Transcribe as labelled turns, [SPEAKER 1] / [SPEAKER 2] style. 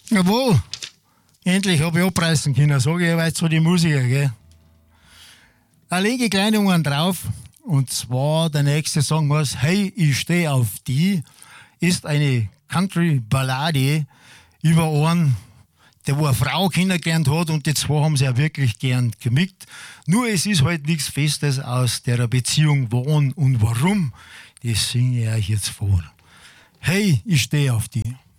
[SPEAKER 1] Jawohl, endlich habe ich abreißen können, sage ich aber zu den Musikern, gell. Da lege ich kleine Jungen drauf, und zwar der nächste Song heißt Hey, ich stehe auf die, ist eine Country-Ballade über einen, der wo eine Frau kennengelernt hat, und die zwei haben sie ja wirklich gern gemickt. Nur es ist halt nichts Festes aus der Beziehung, wann und warum. Das singe ich euch jetzt vor. Hey, ich stehe auf die.